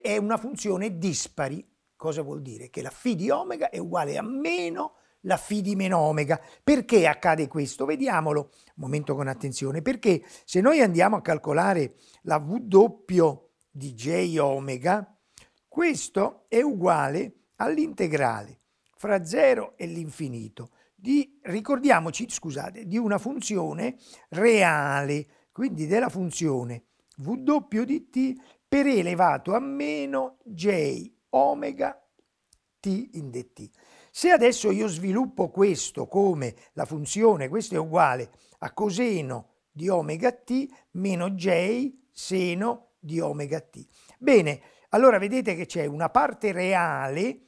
è una funzione dispari. Cosa vuol dire? Che la φ di omega è uguale a meno la φ di meno omega. Perché accade questo? Vediamolo un momento con attenzione. Perché se noi andiamo a calcolare la V doppio di J omega, questo è uguale all'integrale fra 0 e l'infinito ricordiamoci, scusate, di una funzione reale, quindi della funzione V doppio di t per e elevato a meno J omega t in dt. Se adesso io sviluppo questo come la funzione, questo è uguale a coseno di omega t meno J seno di omega t. Bene, allora vedete che c'è una parte reale,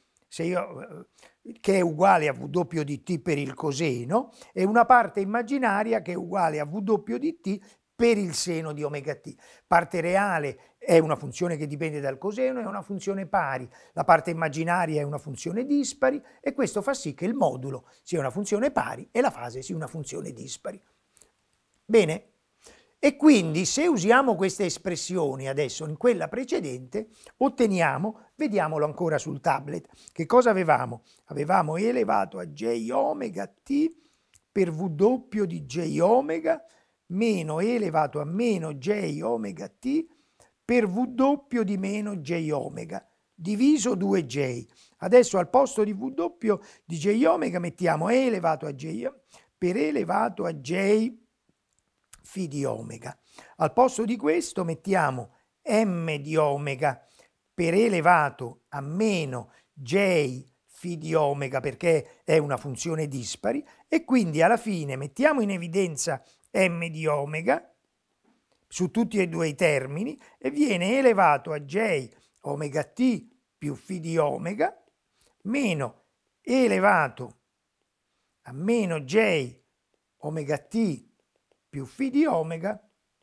che è uguale a V doppio di t per il coseno, e una parte immaginaria che è uguale a V doppio di t per il seno di omega t. Parte reale è una funzione che dipende dal coseno, è una funzione pari. La parte immaginaria è una funzione dispari e questo fa sì che il modulo sia una funzione pari e la fase sia una funzione dispari. Bene? E quindi se usiamo queste espressioni adesso in quella precedente, otteniamo, vediamolo ancora sul tablet, che cosa avevamo? Avevamo e elevato a j omega t per v doppio di j omega meno e elevato a meno j omega t per v doppio di meno j omega diviso 2j. Adesso al posto di v doppio di j omega mettiamo e elevato a j per e elevato a j φ di omega. Al posto di questo mettiamo m di omega per e elevato a meno j φ di omega perché è una funzione dispari e quindi alla fine mettiamo in evidenza m di omega su tutti e due i termini e viene elevato a j omega t più φ di omega meno elevato a meno j omega t più φ di omega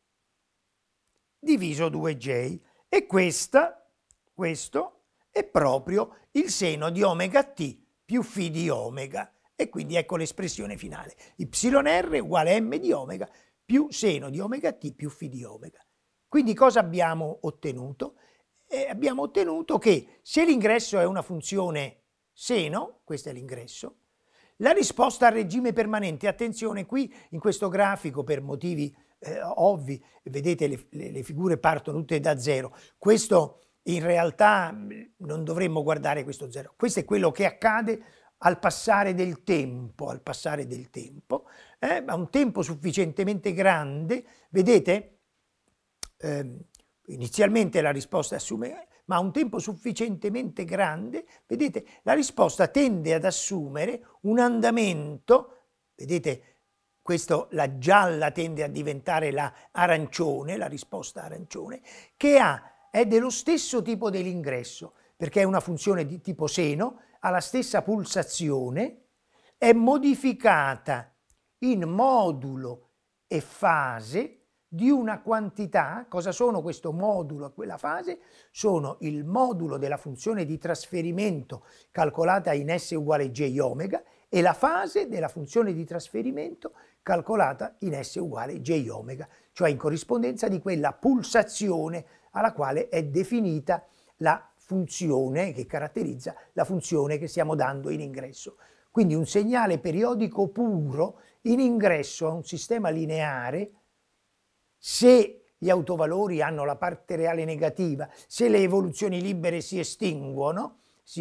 diviso 2j e questo è proprio il seno di omega t più φ di omega e quindi ecco l'espressione finale yr uguale m di omega più seno di omega t più φ di omega. Quindi cosa abbiamo ottenuto? Abbiamo ottenuto che se l'ingresso è una funzione seno, questo è l'ingresso, la risposta al regime permanente, attenzione qui in questo grafico per motivi ovvi, vedete le figure partono tutte da zero, questo in realtà non dovremmo guardare questo zero, questo è quello che accade al passare del tempo, a un tempo sufficientemente grande, vedete, inizialmente la risposta assume, ma a un tempo sufficientemente grande, vedete, la risposta tende ad assumere un andamento, vedete, questo, la gialla tende a diventare la arancione, la risposta arancione, che è dello stesso tipo dell'ingresso, perché è una funzione di tipo seno, ha la stessa pulsazione, è modificata in modulo e fase di una quantità. Cosa sono questo modulo e quella fase? Sono il modulo della funzione di trasferimento calcolata in S uguale J omega e la fase della funzione di trasferimento calcolata in S uguale J omega, cioè in corrispondenza di quella pulsazione alla quale è definita la funzione che caratterizza la funzione che stiamo dando in ingresso. Quindi un segnale periodico puro in ingresso a un sistema lineare, se gli autovalori hanno la parte reale negativa, se le evoluzioni libere si estinguono,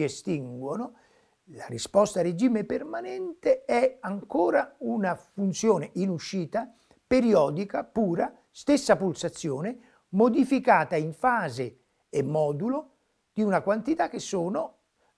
la risposta a regime permanente è ancora una funzione in uscita, periodica, pura, stessa pulsazione, modificata in fase e modulo di una quantità che sono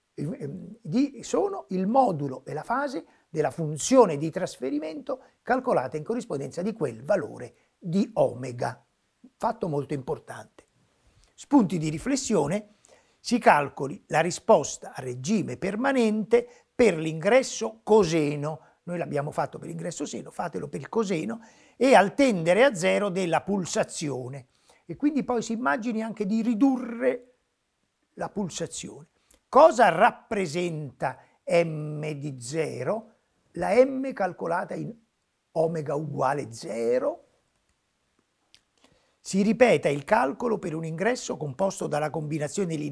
il modulo e la fase della funzione di trasferimento calcolata in corrispondenza di quel valore di omega. Fatto molto importante. Spunti di riflessione: si calcoli la risposta a regime permanente per l'ingresso coseno. Noi l'abbiamo fatto per l'ingresso seno, fatelo per il coseno, e al tendere a zero della pulsazione. E quindi poi si immagini anche di ridurre la pulsazione. Cosa rappresenta m di 0? La m calcolata in omega uguale 0 si ripeta il calcolo per un ingresso composto dalla combinazione